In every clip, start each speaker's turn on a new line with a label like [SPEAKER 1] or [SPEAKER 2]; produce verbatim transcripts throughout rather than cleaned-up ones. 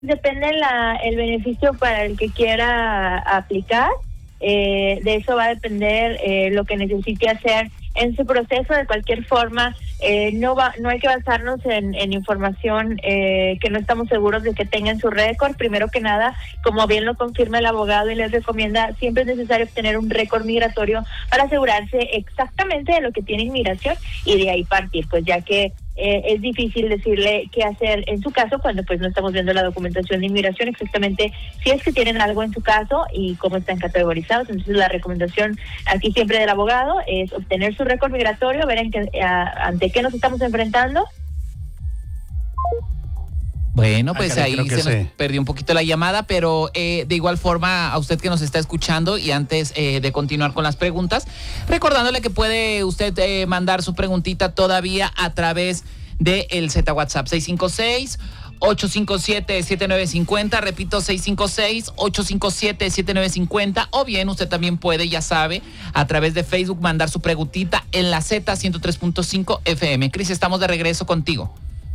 [SPEAKER 1] Depende la, el beneficio para el que quiera aplicar. Eh, de eso va a depender eh, lo que necesite hacer en su proceso. De cualquier forma, eh, no va, no hay que basarnos en, en información eh, que no estamos seguros de que tenga en su récord. Primero que nada, como bien lo confirma el abogado y les recomienda, siempre es necesario obtener un récord migratorio para asegurarse exactamente de lo que tiene inmigración y de ahí partir, pues ya que Eh, es difícil decirle qué hacer en su caso cuando pues no estamos viendo la documentación de inmigración exactamente si es que tienen algo en su caso y cómo están categorizados. Entonces la recomendación aquí siempre del abogado es obtener su récord migratorio, ver en qué, a, ante qué nos estamos enfrentando.
[SPEAKER 2] Bueno, pues
[SPEAKER 3] ah,
[SPEAKER 2] ahí se
[SPEAKER 3] sí.
[SPEAKER 2] nos perdió un poquito la llamada, pero eh, de igual forma a usted que nos está escuchando y antes eh, de continuar con las preguntas, recordándole que puede usted eh, mandar su preguntita todavía a través del Z WhatsApp seis cinco seis, ocho cinco siete, siete nueve cinco cero, repito seis cinco seis, ocho cinco siete, siete nueve cinco cero, o bien usted también puede, ya sabe, a través de Facebook mandar su preguntita en la Z ciento tres punto cinco F M. Cris, estamos de regreso contigo.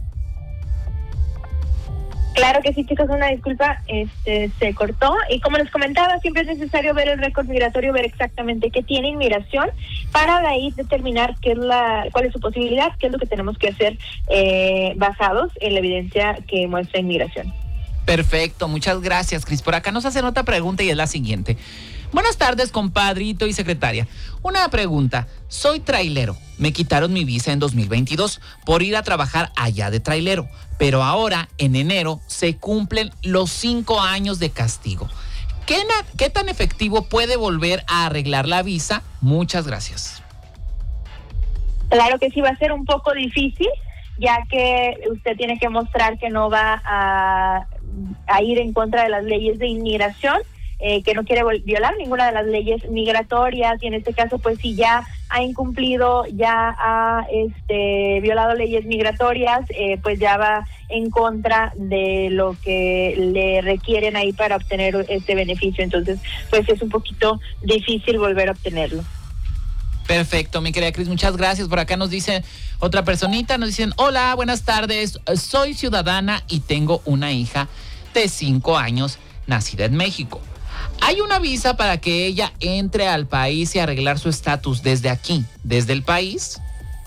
[SPEAKER 1] Claro que sí, chicos, una disculpa, este se cortó. Y como les comentaba, siempre es necesario ver el récord migratorio, ver exactamente qué tiene inmigración, para de ahí determinar qué es la, cuál es su posibilidad, qué es lo que tenemos que hacer eh, basados en la evidencia que muestra inmigración.
[SPEAKER 2] Perfecto, muchas gracias, Cris. Por acá nos hacen otra pregunta y es la siguiente. Buenas tardes, compadrito y secretaria. Una pregunta. Soy trailero. Me quitaron mi visa en dos mil veintidós por ir a trabajar allá de trailero, pero ahora, en enero, se cumplen los cinco años de castigo. ¿Qué, na- qué tan efectivo puede volver a arreglar la visa? Muchas gracias.
[SPEAKER 1] Claro que sí, va a ser un poco difícil, ya que usted tiene que mostrar que no va a, a ir en contra de las leyes de inmigración, eh, que no quiere violar ninguna de las leyes migratorias, y en este caso pues si ya ha incumplido, ya ha este violado leyes migratorias, eh, pues ya va en contra de lo que le requieren ahí para obtener este beneficio. Entonces pues es un poquito difícil volver a obtenerlo.
[SPEAKER 2] Perfecto, mi querida Cris, muchas gracias. Por acá nos dicen otra personita, nos dicen, hola, buenas tardes, soy ciudadana y tengo una hija de cinco años, nacida en México. ¿Hay una visa para que ella entre al país y arreglar su estatus desde aquí, desde el país?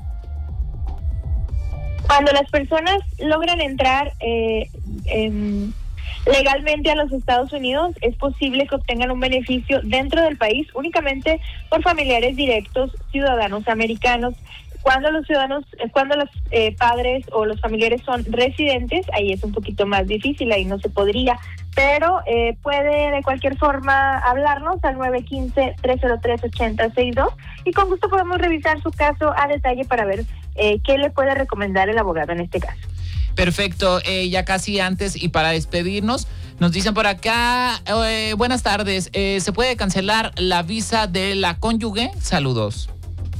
[SPEAKER 1] Cuando las personas logran entrar eh, en... legalmente a los Estados Unidos, es posible que obtengan un beneficio dentro del país únicamente por familiares directos, ciudadanos americanos. Cuando los ciudadanos, cuando los eh, padres o los familiares son residentes, ahí es un poquito más difícil, ahí no se podría, pero eh, puede de cualquier forma hablarnos al nueve uno cinco, tres cero tres, ocho cero seis dos y con gusto podemos revisar su caso a detalle para ver eh, qué le puede recomendar el abogado en este caso.
[SPEAKER 2] Perfecto, eh, ya casi antes y para despedirnos, nos dicen por acá, eh, buenas tardes, eh, ¿se puede cancelar la visa de la cónyuge? Saludos.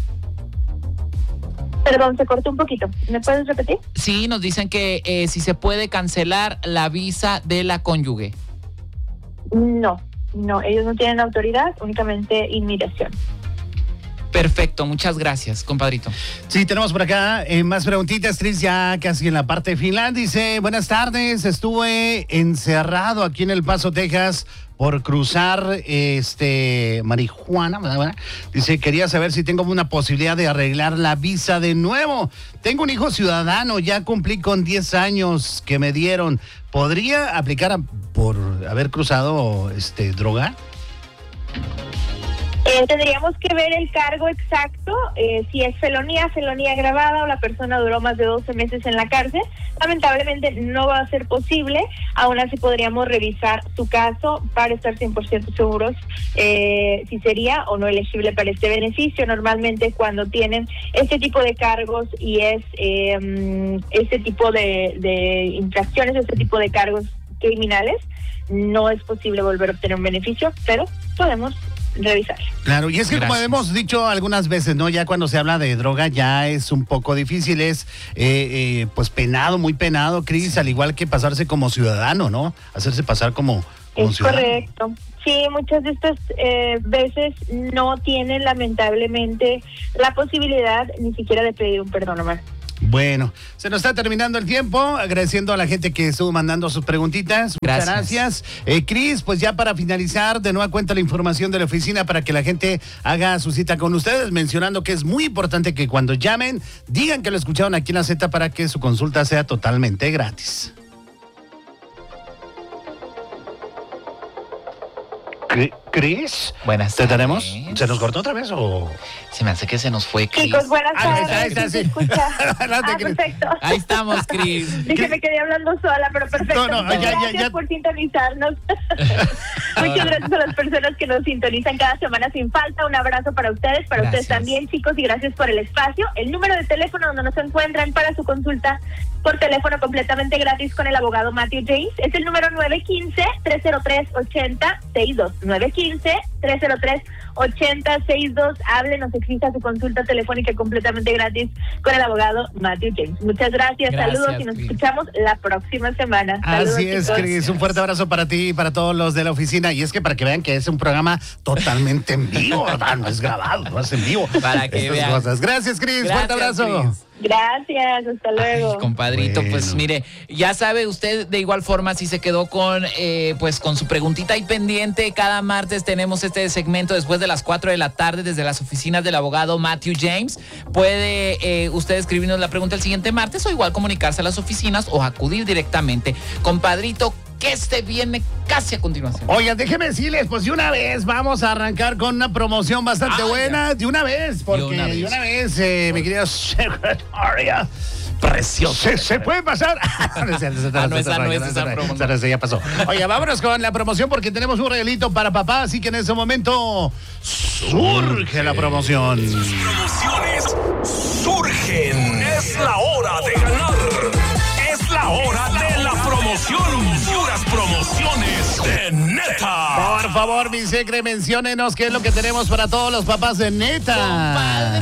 [SPEAKER 1] Perdón, se cortó un poquito, ¿me puedes repetir?
[SPEAKER 2] Sí, nos dicen que eh, si se puede cancelar la visa de la cónyuge.
[SPEAKER 1] No, no, ellos no tienen autoridad, únicamente inmigración.
[SPEAKER 2] Perfecto, muchas gracias, compadrito.
[SPEAKER 3] Sí, tenemos por acá eh, más preguntitas, Tris, ya casi en la parte final. Dice, buenas tardes, estuve encerrado aquí en El Paso, Texas, por cruzar este marihuana, ¿verdad? Dice, quería saber si tengo una posibilidad de arreglar la visa de nuevo. Tengo un hijo ciudadano, ya cumplí con diez años que me dieron. ¿Podría aplicar a, por haber cruzado este droga?
[SPEAKER 1] Eh, tendríamos que ver el cargo exacto, eh, si es felonía, felonía agravada o la persona duró más de doce meses en la cárcel. Lamentablemente no va a ser posible, aún así podríamos revisar su caso para estar cien por ciento seguros eh, si sería o no elegible para este beneficio. Normalmente cuando tienen este tipo de cargos y es eh, este tipo de, de infracciones, este tipo de cargos criminales, no es posible volver a obtener un beneficio, pero podemos revisar.
[SPEAKER 3] Claro, y es que
[SPEAKER 2] Gracias.
[SPEAKER 3] como hemos dicho algunas veces, ¿no? Ya cuando se habla de droga ya es un poco difícil, es eh, eh, pues penado, muy penado, Cris, sí. Al igual que pasarse como ciudadano, ¿no? Hacerse pasar como, como
[SPEAKER 1] es
[SPEAKER 3] ciudadano.
[SPEAKER 1] Correcto. Sí, muchas de estas eh, veces no tienen lamentablemente la posibilidad ni siquiera de pedir un perdón, Omar.
[SPEAKER 3] Bueno, se nos está terminando el tiempo, agradeciendo a la gente que estuvo mandando sus preguntitas. Muchas
[SPEAKER 2] Gracias.
[SPEAKER 3] gracias. Eh, Cris, pues ya para finalizar, de nueva cuenta la información de la oficina para que la gente haga su cita con ustedes, mencionando que es muy importante que cuando llamen, digan que lo escucharon aquí en la Z para que su consulta sea totalmente gratis. Cris,
[SPEAKER 2] Buenas
[SPEAKER 3] ¿te
[SPEAKER 2] tardes.
[SPEAKER 3] tenemos? ¿Se nos cortó otra vez o...?
[SPEAKER 2] Se me hace que se nos fue, Cris.
[SPEAKER 1] Chicos, buenas
[SPEAKER 3] Ah, ahí
[SPEAKER 1] tardes.
[SPEAKER 3] está, ahí está,
[SPEAKER 1] ¿Sí se
[SPEAKER 3] sí.
[SPEAKER 1] escucha?
[SPEAKER 3] Adelante,
[SPEAKER 1] Ah,
[SPEAKER 3] Cris.
[SPEAKER 1] perfecto.
[SPEAKER 2] Ahí estamos, Cris.
[SPEAKER 1] Dije, me quedé hablando sola, pero perfecto.
[SPEAKER 3] No, no,
[SPEAKER 1] Muchas
[SPEAKER 3] ya, ya,
[SPEAKER 1] gracias
[SPEAKER 3] ya.
[SPEAKER 1] por sintonizarnos. Muchas gracias a las personas que nos sintonizan cada semana sin falta. Un abrazo para ustedes, para
[SPEAKER 2] Gracias.
[SPEAKER 1] ustedes también, chicos, y gracias por el espacio. El número de teléfono donde nos encuentran para su consulta por teléfono completamente gratis con el abogado Matthew James es el número nueve uno cinco, tres cero tres, ocho cero seis dos. nueve uno cinco, tres cero tres, ocho cero seis dos. Háblenos, exista su consulta telefónica completamente gratis con el abogado Matthew James. Muchas gracias,
[SPEAKER 2] Gracias,
[SPEAKER 1] saludos y nos
[SPEAKER 2] Cris.
[SPEAKER 1] escuchamos la próxima semana. Saludos,
[SPEAKER 3] Así es,
[SPEAKER 1] chicos.
[SPEAKER 3] Cris. Un fuerte abrazo para ti y para todos los de la oficina. Y es que para que vean que es un programa totalmente en vivo, ¿verdad? No es grabado, no es en vivo.
[SPEAKER 2] Para que
[SPEAKER 3] Estas
[SPEAKER 2] vean.
[SPEAKER 3] cosas. Gracias, Cris. Fuerte
[SPEAKER 2] Gracias,
[SPEAKER 3] abrazo.
[SPEAKER 2] Cris.
[SPEAKER 1] Gracias, hasta luego.
[SPEAKER 2] Ay, compadrito,
[SPEAKER 3] Bueno.
[SPEAKER 2] pues mire, ya sabe usted de igual forma si se quedó con eh, pues con su preguntita ahí pendiente. Cada martes tenemos este segmento después de las cuatro de la tarde desde las oficinas del abogado Matthew James. Puede eh, usted escribirnos la pregunta el siguiente martes o igual comunicarse a las oficinas o acudir directamente. Compadrito, que este viene casi a continuación.
[SPEAKER 3] Oigan, déjenme decirles, pues de una vez vamos a arrancar con una promoción bastante
[SPEAKER 2] Ah,
[SPEAKER 3] buena. De una vez, porque
[SPEAKER 2] De una vez.
[SPEAKER 3] de una vez, eh, mi querida secretaria. Precioso. ¿Se, se puede pasar? no es cierto,
[SPEAKER 2] Ah, no, esa no es esa promo, no.
[SPEAKER 3] Esa ya pasó. Oye, vámonos con la promoción porque tenemos un regalito para papá, así que en ese momento surge la promoción.
[SPEAKER 4] Promociones surgen. Es la hora de ganar. Es la hora de la promoción. Puras promociones de Neta.
[SPEAKER 3] Por favor, mi secre, menciónenos qué es lo que tenemos para todos los papás de Neta.
[SPEAKER 2] Compadre.